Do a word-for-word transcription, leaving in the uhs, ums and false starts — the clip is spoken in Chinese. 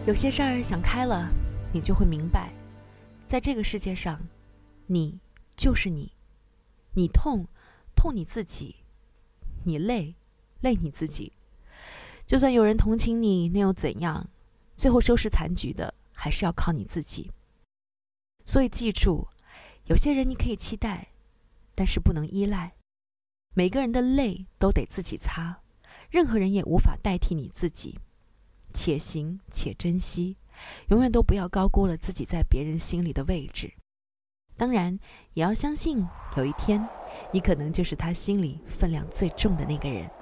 有些事儿想开了，你就会明白，在这个世界上，你就是你，你痛，痛你自己，你累，累你自己。就算有人同情你，那又怎样？最后收拾残局的，还是要靠你自己。所以记住，有些人你可以期待，但是不能依赖。每个人的泪都得自己擦，任何人也无法代替你自己。且行且珍惜，永远都不要高估了自己在别人心里的位置。当然，也要相信有一天，你可能就是他心里分量最重的那个人。